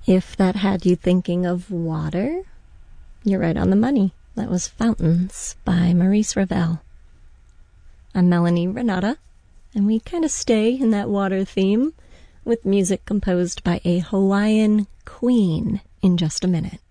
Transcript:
If that had you thinking of water, you're right on the money. That was Fountains by Maurice Ravel. I'm Melanie Renata, and we kind of stay in that water theme with music composed by a Hawaiian queen in just a minute.